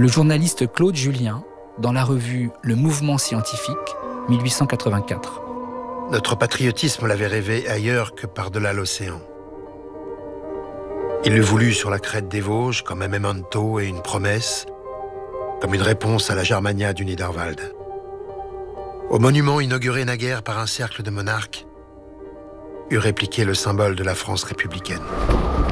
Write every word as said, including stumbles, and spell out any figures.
Le journaliste Claude Julien, dans la revue Le Mouvement Scientifique, mille huit cent quatre-vingt-quatre. Notre patriotisme l'avait rêvé ailleurs que par-delà l'océan. Il l'eût voulu sur la crête des Vosges comme un memento et une promesse, comme une réponse à la Germania du Niederwald. Au monument inauguré naguère par un cercle de monarques, eût répliqué le symbole de la France républicaine.